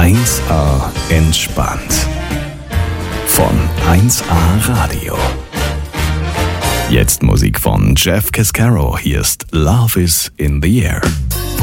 1A entspannt. Von 1A Radio. Jetzt Musik von Jeff Cascaro. Hier ist Love is in the Air.